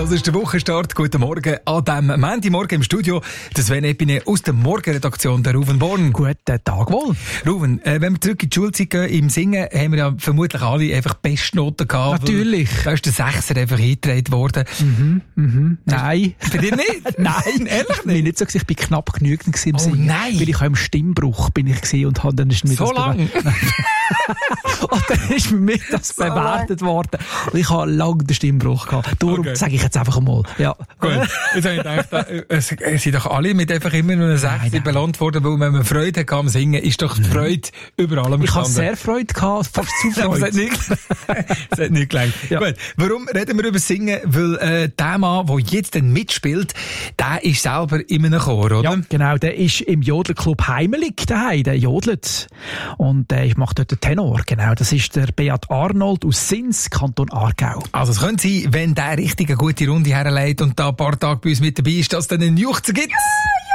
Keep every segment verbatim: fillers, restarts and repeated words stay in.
Das ist der Wochenstart. Guten Morgen an diesem Montagmorgen im Studio. Das Sven Epine aus der Morgenredaktion der Ruven Born. Guten Tag wohl. Ruven, äh, wenn wir zurück in die Schulzeit gehen, im Singen haben wir ja vermutlich alle einfach Bestnoten gehabt. Natürlich. Da ist der Sechser einfach eingetragen worden. Mhm, mhm. Nein. Bei dir nicht? Nein, ehrlich nicht. nicht so, ich bin knapp genügend im oh, Singen. Nein. Weil ich auch im Stimmbruch bin ich gewesen und habe dann ist mir so das lang? und dann ist mir das so bewertet lang. worden. Und ich habe lange den Stimmbruch gehabt. Darum okay. sage ich jetzt einfach einmal. Ja. Gut. Jetzt habe ich gedacht, es, es sind doch alle mit einfach immer nur einer Sechser belohnt worden, weil wenn man Freude hatte am Singen, ist doch die Freude mhm. über allem Ich hatte sehr Freude gehabt, fast zu Freude. Es hat nicht, es hat nicht gelangt. Ja. Gut. Warum reden wir über Singen? Weil äh, der Mann, der jetzt dann mitspielt, der ist selber in einem Chor, oder? Ja, genau. Der ist im Jodelclub Heimelig daheim. Der jodelt. Und der macht dort den Tenor. Genau. Das ist der Beat Arnold aus Sins, Kanton Aargau. Also es könnte sein, wenn der richtig eine gute Runde herleitet und da ein paar Tage bei uns mit dabei ist, dass es dann einen Juchzer gibt. Ja,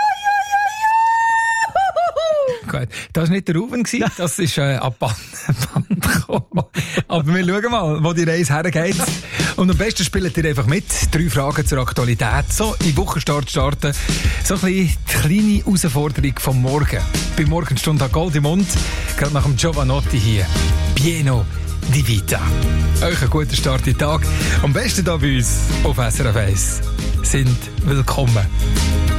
ja, ja, ja, ja. Gut, das war nicht der Ruven, das ist äh, ab Band gekommen. Aber wir schauen mal, wo die Reise hergeht. Und am besten spielt ihr einfach mit. Drei Fragen zur Aktualität. So, im Wochenstart starten. So ein bisschen die kleine Herausforderung vom Morgen. Bei Morgenstunde hat Gold im Mund. Gerade nach dem Giovanotti hier. Pieno di Vita. Euch einen guten Start in den Tag. Am besten hier bei uns auf S R F eins. Sind willkommen.